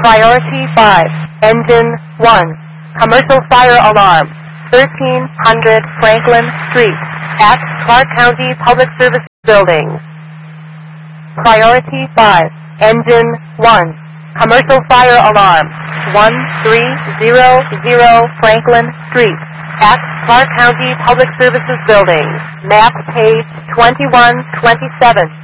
Priority 5, Engine 1, Commercial Fire Alarm, 1300 Franklin Street, at Clark County Public Service Building. Priority 5, Engine 1, Commercial Fire Alarm, 1300 Franklin Street, at Clark County Public Services Building, map page 2127.